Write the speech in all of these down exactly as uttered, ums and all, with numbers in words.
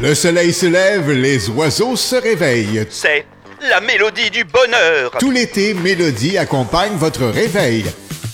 Le soleil se lève, les oiseaux se réveillent. C'est la mélodie du bonheur. Tout l'été, Mélodie accompagne votre réveil.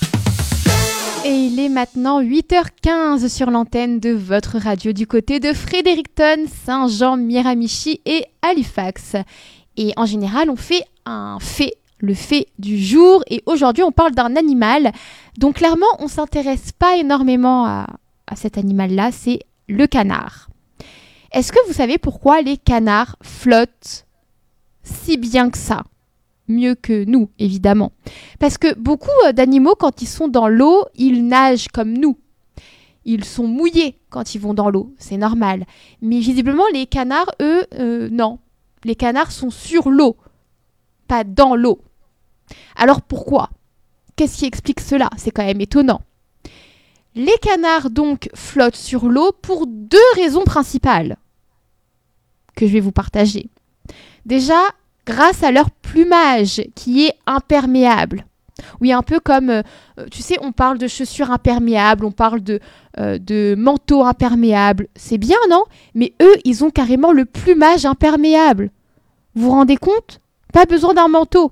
Et il est maintenant huit heures quinze sur l'antenne de votre radio du côté de Fredericton, Saint-Jean-Miramichi et Halifax. Et en général, on fait un fait, le fait du jour. Et aujourd'hui, on parle d'un animal dont clairement, on ne s'intéresse pas énormément à, à cet animal-là, c'est le canard. Est-ce que vous savez pourquoi les canards flottent si bien que ça ? Mieux que nous, évidemment. Parce que beaucoup d'animaux, quand ils sont dans l'eau, ils nagent comme nous. Ils sont mouillés quand ils vont dans l'eau, c'est normal. Mais visiblement, les canards, eux, euh, non. Les canards sont sur l'eau, pas dans l'eau. Alors pourquoi ? Qu'est-ce qui explique cela ? C'est quand même étonnant. Les canards, donc, flottent sur l'eau pour deux raisons principales que je vais vous partager. Déjà, grâce à leur plumage qui est imperméable. Oui, un peu comme, euh, tu sais, on parle de chaussures imperméables, on parle de, euh, de manteaux imperméables. C'est bien, non ? Mais eux, ils ont carrément le plumage imperméable. Vous vous rendez compte ? Pas besoin d'un manteau.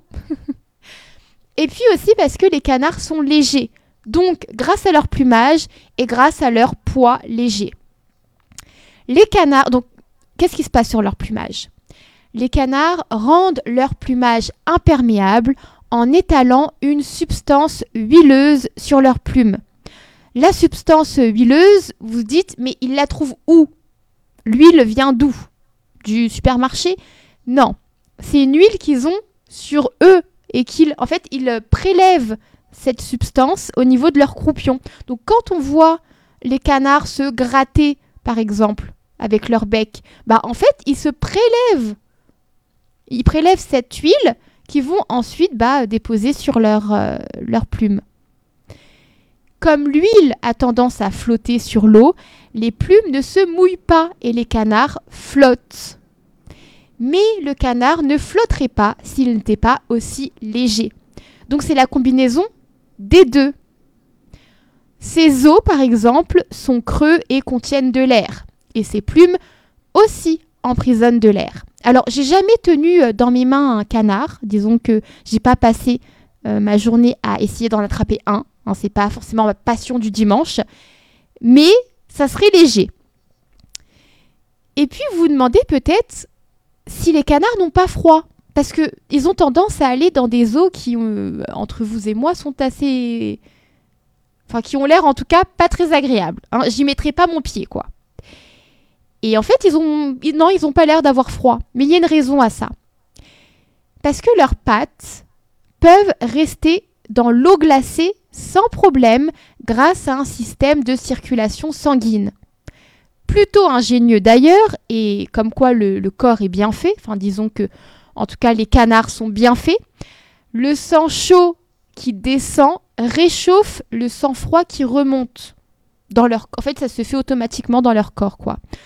Et puis aussi parce que les canards sont légers. Donc, grâce à leur plumage et grâce à leur poids léger. Les canards, donc, qu'est-ce qui se passe sur leur plumage ? Les canards rendent leur plumage imperméable en étalant une substance huileuse sur leurs plumes. La substance huileuse, vous dites, mais ils la trouvent où ? L'huile vient d'où ? Du supermarché ? Non, c'est une huile qu'ils ont sur eux et qu'ils, en fait, ils prélèvent cette substance au niveau de leur croupion. Donc quand on voit les canards se gratter, par exemple, avec leur bec, bah en fait, ils se prélèvent. Ils prélèvent cette huile qu'ils vont ensuite bah, déposer sur leur, euh, leur plume. Comme l'huile a tendance à flotter sur l'eau, les plumes ne se mouillent pas et les canards flottent. Mais le canard ne flotterait pas s'il n'était pas aussi léger. Donc c'est la combinaison des deux. Ses os, par exemple, sont creux et contiennent de l'air. Et ses plumes aussi emprisonnent de l'air. Alors, j'ai jamais tenu dans mes mains un canard. Disons que j'ai pas passé euh, ma journée à essayer d'en attraper un. Hein, c'est pas forcément ma passion du dimanche. Mais ça serait léger. Et puis, vous vous demandez peut-être si les canards n'ont pas froid. Parce qu'ils ont tendance à aller dans des eaux qui, euh, entre vous et moi, sont assez... Enfin, qui ont l'air, en tout cas, pas très agréables. Hein. J'y mettrai pas mon pied, quoi. Et en fait, ils ont... Ils... non, ils n'ont pas l'air d'avoir froid. Mais il y a une raison à ça. Parce que leurs pattes peuvent rester dans l'eau glacée sans problème grâce à un système de circulation sanguine. Plutôt ingénieux d'ailleurs, et comme quoi le, le corps est bien fait. Enfin, disons que... En tout cas, les canards sont bien faits. Le sang chaud qui descend réchauffe le sang froid qui remonte dans leur... En fait, ça se fait automatiquement dans leur corps, quoi.